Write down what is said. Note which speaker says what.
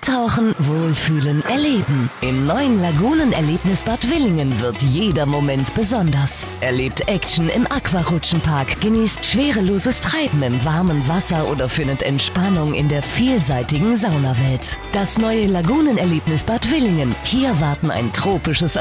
Speaker 1: Eintauchen, wohlfühlen, erleben. Im neuen Lagunenerlebnisbad Willingen wird jeder Moment besonders. Erlebt Action im Aquarutschenpark, genießt schwereloses Treiben im warmen Wasser oder findet Entspannung in der vielseitigen Saunawelt. Das neue Lagunenerlebnisbad Willingen. Hier warten ein tropisches